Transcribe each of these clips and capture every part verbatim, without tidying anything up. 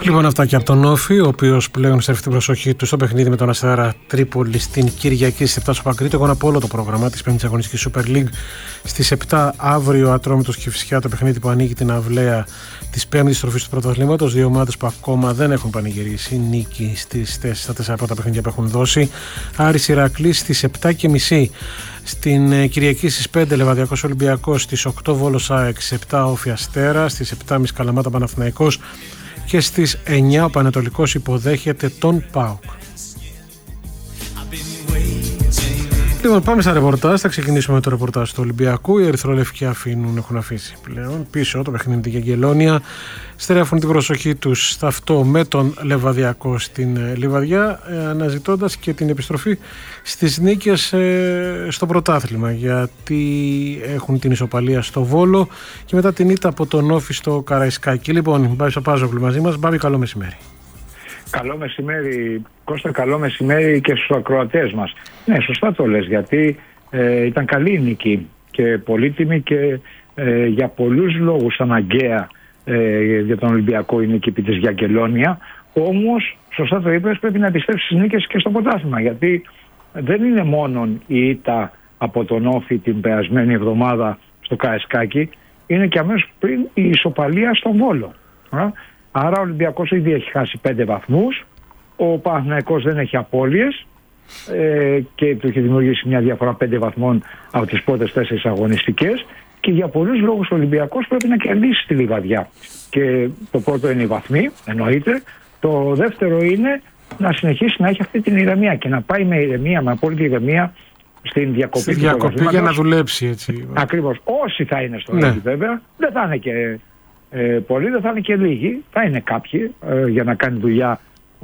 Λοιπόν, αυτά και από τον Όφη, ο οποίος πλέον στρέφει την προσοχή του στο παιχνίδι με τον Αστέρα Τρίπολη στην Κυριακή στις επτά στο Παγκρίτο. Εγώ να πω όλο το πρόγραμμα της πέμπτης αγωνιστικής Super League στις επτά αύριο. Ατρόμητος Κηφισιά, το παιχνίδι που ανοίγει την αυλαία της πέμπτης στροφής του πρωταθλήματος. Δύο ομάδες που ακόμα δεν έχουν πανηγυρίσει νίκη στις στα τέσσερα πρώτα παιχνίδια που έχουν δώσει. Άρης Ηρακλής στις επτά και μισή. Στην Κυριακή στις πέντε Λεβαδιακός Ολυμπιακός, στις οκτώ Βόλος ΑΕΚ, στις επτά Όφη Αστέρα, στις επτά και μισή Καλαμάτα Παναθηναϊκός και στις εννιά ο Πανετολικός υποδέχεται τον ΠΑΟΚ. Λοιπόν, πάμε στα ρεπορτάζ. Θα ξεκινήσουμε με το ρεπορτάζ του Ολυμπιακού. Οι ερυθρόλευκοι αφήνουν, έχουν αφήσει πλέον πίσω το παιχνίδι την Αγγελώνια. Στερεύουν την προσοχή τους στα αυτό με τον Λεβαδιακό στην Λιβαδιά, αναζητώντας και την επιστροφή στις νίκες στο πρωτάθλημα, γιατί έχουν την ισοπαλία στο Βόλο και μετά την ήττα από τον Όφη στο Καραϊσκάκι. Λοιπόν, Μπάμπη Πάζογλου μαζί μας. Μπάμπη, καλό μεσημέρι. Καλό μεσημέρι, Κώστα, καλό μεσημέρι και στους ακροατές μας. Ναι, σωστά το λες, γιατί ε, ήταν καλή η νίκη και πολύτιμη και ε, για πολλούς λόγους αναγκαία ε, για τον Ολυμπιακό η νίκη της Γιαγκελώνια. Όμως, σωστά το είπες, πρέπει να επιστρέψει στις νίκες και στο πρωτάθλημα, γιατί δεν είναι μόνο η ήττα από τον Όφη την περασμένη εβδομάδα στο Καραϊσκάκι, είναι και αμέσως πριν η ισοπαλία στον Βόλο. Άρα ο Ολυμπιακός ήδη έχει χάσει πέντε βαθμούς, ο Παναθηναϊκός δεν έχει απώλειες ε, και του έχει δημιουργήσει μια διαφορά πέντε βαθμών από τις πρώτες τέσσερις αγωνιστικές και για πολλούς λόγους ο Ολυμπιακός πρέπει να κερδίσει τη Λιβαδιά. Και το πρώτο είναι οι βαθμοί, εννοείται. Το δεύτερο είναι να συνεχίσει να έχει αυτή την ηρεμία και να πάει με ηρεμία, με απόλυτη ηρεμία στην διακοπή. Στη διακοπή για να δουλέψει έτσι. Ακριβώς. Όσοι θα είναι στο ναι. βέβαια, δεν θα είναι και... Ε, πολλοί, δεν θα είναι και λίγοι, θα είναι κάποιοι ε, για να κάνει δουλειά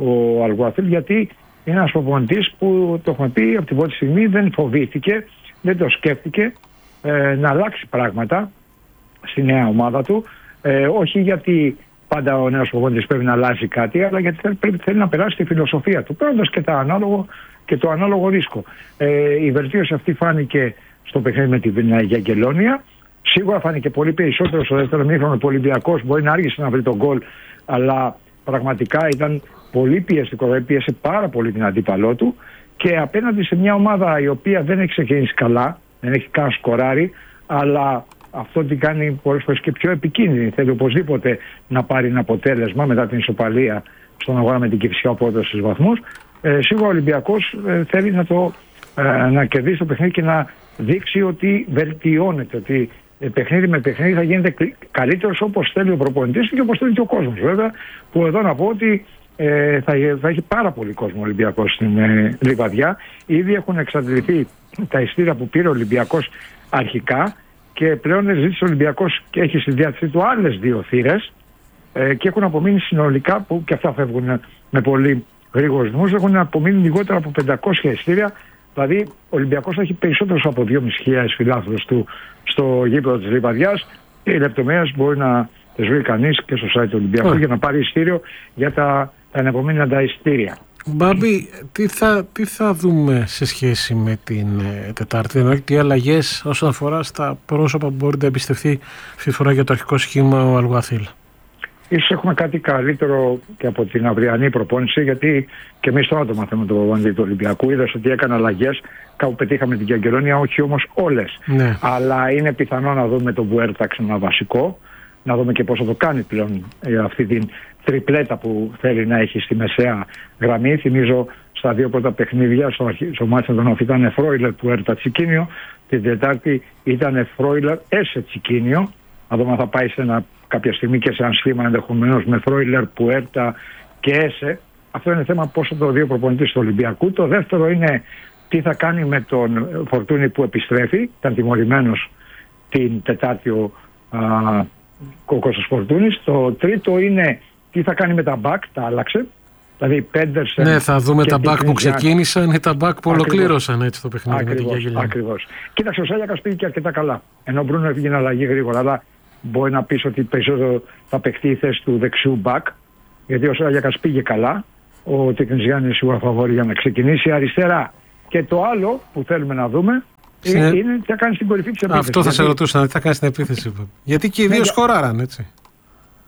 ο Αλγουαθίλ, γιατί είναι ένας προπονητής που, το έχουμε πει από την πρώτη στιγμή, δεν φοβήθηκε, δεν το σκέφτηκε ε, να αλλάξει πράγματα στη νέα ομάδα του, ε, όχι γιατί πάντα ο νέος προπονητής πρέπει να αλλάζει κάτι, αλλά γιατί θέλει, πρέπει, θέλει να περάσει τη φιλοσοφία του, παίρνοντας και, τα ανάλογο, και το ανάλογο ρίσκο. Ε, η βελτίωση αυτή φάνηκε στο παιχνίδι με την Γιαγκελώνια. Σίγουρα φάνηκε πολύ περισσότερο στο δεύτερο μήχρονο. Ο Ολυμπιακός μπορεί να άργησε να βρει τον γκολ, αλλά πραγματικά ήταν πολύ πιεστικό. Πίεσε πάρα πολύ την αντίπαλό του και απέναντι σε μια ομάδα η οποία δεν έχει ξεκινήσει καλά, δεν έχει καν σκοράρει, αλλά αυτό την κάνει πολλές φορές και πιο επικίνδυνη. Θέλει οπωσδήποτε να πάρει ένα αποτέλεσμα μετά την ισοπαλία στον αγώνα με την Κηφισιά, οπότε στους βαθμούς. Ε, σίγουρα ο Ολυμπιακός ε, θέλει να, το, ε, να κερδίσει το παιχνίδι και να δείξει ότι βελτιώνεται, ότι παιχνίδι με παιχνίδι θα γίνεται καλύτερος όπως θέλει ο προπονητής και όπως θέλει και ο κόσμος. Βέβαια, που εδώ να πω ότι ε, θα, θα έχει πάρα πολύ κόσμο ο Ολυμπιακός στην ε, Λιβαδιά. Ήδη έχουν εξαντληθεί τα ειστήρια που πήρε ο Ολυμπιακός αρχικά και πλέον ζήτησε ο Ολυμπιακός και έχει στη διάθεσή του άλλες δύο θύρες ε, και έχουν απομείνει συνολικά, που και αυτά φεύγουν με πολύ γρήγορους ρυθμούς, έχουν απομείνει λιγότερα από πεντακόσια ειστήρια. Δηλαδή, ο Ολυμπιακός θα έχει περισσότερους από δύο χιλιάδες πεντακόσιους φιλάθλους του στο γήπεδο της Λιβαδιάς και οι λεπτομέρειες μπορεί να τις βρει κανείς και στο site του Ολυμπιακού yeah. για να πάρει ειστήριο για τα, τα εναπομείναντα ειστήρια. Μπάμπη, τι θα, τι θα δούμε σε σχέση με την ε, Τετάρτη, δηλαδή τι αλλαγές όσον αφορά στα πρόσωπα που μπορεί να εμπιστευτεί αυτή τη φορά για το αρχικό σχήμα ο Αλγουαθίλ? Ίσως έχουμε κάτι καλύτερο και από την αυριανή προπόνηση, γιατί και εμείς τώρα το μαθαίνουμε το προπονητή του Ολυμπιακού. Είδες ότι έκανε αλλαγές, κάπου πετύχαμε την Γιαγκελώνια, όχι όμως όλες. Ναι. Αλλά είναι πιθανό να δούμε τον Μπουέρτα ξανά βασικό, να δούμε και πώς θα το κάνει πλέον ε, αυτή την τριπλέτα που θέλει να έχει στη μεσαία γραμμή. Θυμίζω στα δύο πρώτα παιχνίδια, στο, στο μάτι των Όφη ήταν Φρόιλερ Μπουέρτα Τσικίνιο, την Τετάρτη ήταν Φρόιλερ Έσε Τσικίνιο. Να δούμε αν θα πάει σε ένα, κάποια στιγμή και σε ένα σχήμα ενδεχομένως με Φρόιλερ, Πουέρτα και Έσε. Αυτό είναι θέμα πώς θα το δει ο προπονητής του Ολυμπιακού. Το δεύτερο είναι τι θα κάνει με τον Φορτούνη που επιστρέφει. Ήταν τιμωρημένος την Τετάρτη ο Κώστας Φορτούνης. Το τρίτο είναι τι θα κάνει με τα μπακ, τα άλλαξε. Δηλαδή Πέντερσεν. Ναι, θα δούμε τα μπακ που ξεκίνησαν ή τα μπακ που ολοκλήρωσαν έτσι το παιχνίδι. Ακριβώς, ακριβώς. Κοίταξε, ο Σάγιακας πήγε και αρκετά καλά. Ενώ ο Μπρούνο έφυγε αλλαγή γρήγορα. Αλλά μπορεί να πεις ότι περισσότερο θα παιχτεί η θέση του δεξιού μπακ. Γιατί ο Σάγιακας πήγε καλά. Ο Τίκνης Γιάννης σίγουρα φαβορεί για να ξεκινήσει αριστερά. Και το άλλο που θέλουμε να δούμε Συνε... είναι τι θα κάνει στην κορυφή της επίθεσης. Αυτό θα γιατί... σε ρωτούσα, τι θα κάνει στην επίθεση. Γιατί και οι δύο σκοράραν, έτσι.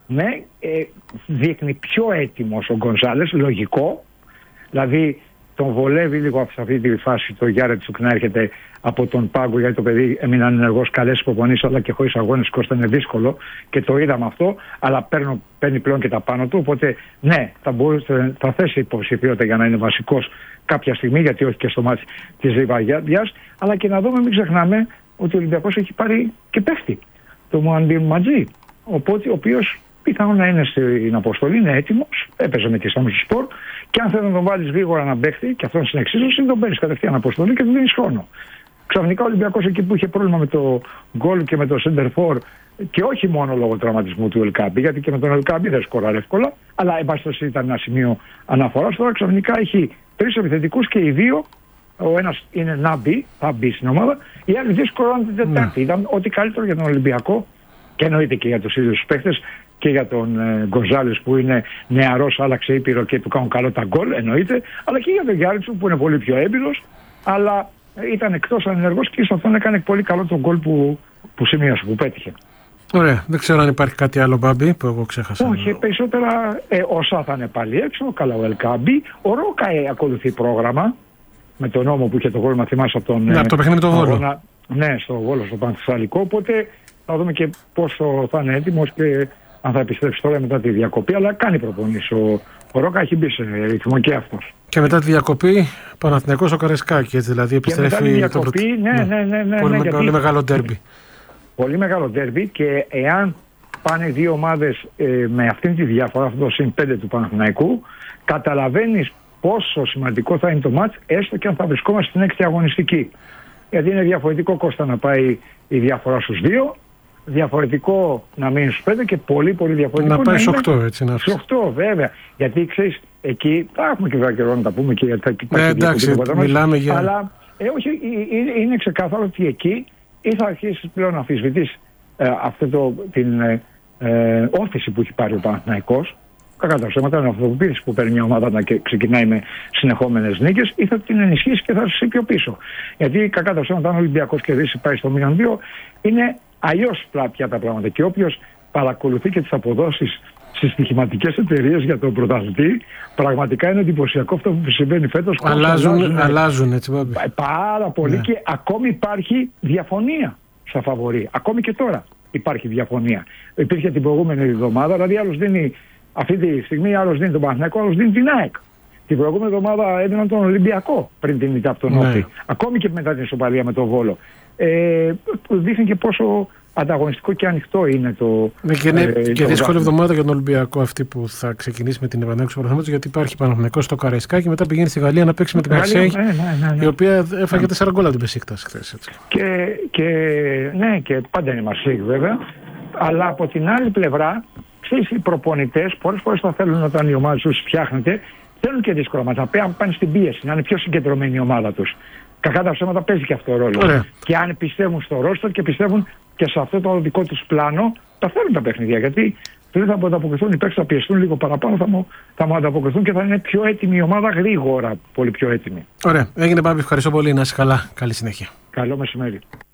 ναι, ε, δείχνει πιο έτοιμος ο Γκονζάλες, λογικό. Δηλαδή τον βολεύει λίγο σε αυτή τη φάση το Γιάρετσουκ να έρχεται από τον πάγκο, γιατί το παιδί έμεινε ενεργός, καλές υπομονές, αλλά και χωρίς αγώνες Κώστα είναι δύσκολο και το είδαμε αυτό, αλλά παίρνω, παίρνει πλέον και τα πάνω του, οπότε ναι, θα, μπορούσε, θα θέσει υποψηφιότητα για να είναι βασικός κάποια στιγμή, γιατί όχι και στο μάτι της Ριβαγιάς, αλλά και να δούμε, μην ξεχνάμε ότι ο Ολυμπιακός έχει πάρει και παίχτη, το Μουαντίν Ματζή, οπότε ο οποίος πιθανόν να είναι στην αποστολή, είναι έτοιμος, έπαιζε με τη Σάμψη Σπορ και αν θέλει να τον βάλεις γρήγορα να παίχτη και αυτόν στην εξίσωση, τον παίρνεις κατευθείαν αποστολή και του δίνεις χρόνο. Ξαφνικά ο Ολυμπιακός εκεί που είχε πρόβλημα με το γκολ και με το center for και όχι μόνο λόγω τραυματισμού του Ελκάμπη, γιατί και με τον Ελκάμπη δεν σκοράρει εύκολα, αλλά εν πάση περιπτώσει ήταν ένα σημείο αναφοράς. Τώρα ξαφνικά έχει τρεις επιθετικούς και οι δύο, ο ένας είναι να μπει, θα μπει στην ομάδα, οι άλλοι δύο σκοράρουν την Τετάρτη. Ήταν ό,τι καλύτερο για τον Ολυμπιακό και εννοείται και για τους ίδιους τους παίχτες και για τον ε, Γκονζάλες που είναι νεαρός, άλλαξε ήπειρο και του κάνουν καλό τα γκολ, εννοείται, αλλά και για τον Γιάρετσουκ που είναι πολύ πιο έμπειρος, αλλά ήταν εκτός ανενεργός και σε αυτόν έκανε πολύ καλό τον γκολ που, που σημείωσε, που πέτυχε. Ωραία. Δεν ξέρω αν υπάρχει κάτι άλλο, Μπάμπη, που εγώ ξέχασα. Όχι, περισσότερα ε, ο Σά θα είναι πάλι έξω, καλά ο Ελκάμπη. Ο Ρόκα ε, ακολουθεί πρόγραμμα με τον νόμο που είχε το γόλμα, θυμάσαι από τον. Ναι, από το παιχνίδι με τον Βόλο. Αγώνα, ναι, στο Βόλο, στο Πανθυσσαλικό. Οπότε θα δούμε και πόσο θα είναι έτοιμος και αν θα επιστρέψει τώρα μετά τη διακοπή. Αλλά κάνει προπονήσεις. Ο, ο Ρόκα έχει μπει σε ρυθμό και αυτός. Και μετά τη διακοπή, Παναθηναϊκός ο Καρεσκάκη, έτσι δηλαδή επιστρέφει. Και μετά τη διακοπή, το... ναι, ναι, ναι, ναι, πολύ, ναι, με, γιατί... πολύ μεγάλο ντέρμπι. Πολύ μεγάλο ντέρμπι και εάν πάνε δύο ομάδες ε, με αυτήν τη διαφορά, αυτό το συν πέντε του Παναθηναϊκού, καταλαβαίνεις πόσο σημαντικό θα είναι το μάτς, έστω και αν θα βρισκόμαστε στην έκτη αγωνιστική. Γιατί είναι διαφορετικό, Κώστα, να πάει η διαφορά στους δύο, διαφορετικό να μείνει στους πέντε και πολύ πολύ διαφορετικό να πάει να στους είναι οκτώ, έτσι να στους οκτώ, βέβαια. Γιατί ξέρεις, εκεί θα έχουμε και βέβαια καιρό να τα πούμε και γιατί θα υπάρχει. Ναι, εντάξει, μιλάμε για. Αλλά ε, όχι, είναι, είναι ξεκάθαρο ότι εκεί ή θα αρχίσει πλέον να αμφισβητείς ε, αυτή το, την ε, ε, όθηση που έχει πάρει ο Παναθηναϊκός. Κακά τα ψέματα, είναι αυτοποίηση που παίρνει μια ομάδα να ξεκινάει με συνεχόμενες νίκες, ή θα την ενισχύσει και θα σε πιο πίσω. Γιατί κακά τα ψέματα, αν ο Ολυμπιακός κερδίσει πάει στο μείον δύο, είναι αλλιώς πια τα πράγματα. Και όποιος παρακολουθεί και τις αποδόσεις στις στοιχηματικές εταιρείες για τον πρωταθλητή, πραγματικά είναι εντυπωσιακό αυτό που συμβαίνει φέτος. Αλλάζουν, αλλάζουν, αλλάζουν έτσι, Μπάμπη. Πάρα πολύ, ναι. Και ακόμη υπάρχει διαφωνία στα φαβορί. Ακόμη και τώρα υπάρχει διαφωνία. Υπήρχε την προηγούμενη εβδομάδα, δηλαδή άλλος δίνει αυτή τη στιγμή, άλλος δίνει τον Παναθηναϊκό, άλλος δίνει την ΑΕΚ. Την προηγούμενη εβδομάδα έδιναν τον Ολυμπιακό πριν την ήττα από τον Όφη. Ναι. Ακόμη και μετά την ισοπαλία με τον Βόλο. Ε, δείχνει και πόσο ανταγωνιστικό και ανοιχτό είναι το. Ναι, και είναι ε, και δύσκολη εβδομάδα για τον Ολυμπιακό αυτή που θα ξεκινήσει με την επανάληψη του πρωταθλήματος, γιατί υπάρχει Παναθηναϊκός στο Καραϊσκάκι και μετά πηγαίνει στη Γαλλία να παίξει με την Μαρσέη, ναι, ναι, ναι, ναι. η οποία έφαγε τέσσερα γκολ από την Μπεσίκτας χθες. Και, και, ναι, και πάντα είναι η Μαρσέη βέβαια. Αλλά από την άλλη πλευρά, ξέρεις, οι προπονητές πολλές φορές θα θέλουν όταν η ομάδα τους φτιάχνεται, θέλουν και δύσκολα μάτσα. Αν πάνε στην πίεση, να είναι πιο συγκεντρωμένη η ομάδα τους. Κακά τα ψέματα παίζει και αυτό ρόλο. Ωραία. Και αν πιστεύουν στο ρόστερ και πιστεύουν και σε αυτό το δικό τους πλάνο, τα θέλουν τα παιχνίδια. Γιατί δεν θα ανταποκριθούν, οι παίκτες θα πιεστούν λίγο παραπάνω, θα μου, θα μου ανταποκριθούν και θα είναι πιο έτοιμη η ομάδα γρήγορα. Πολύ πιο έτοιμη. Ωραία. Έγινε, Μπάμπη, ευχαριστώ πολύ. Να είσαι καλά. Καλή συνέχεια. Καλό μεσημέρι.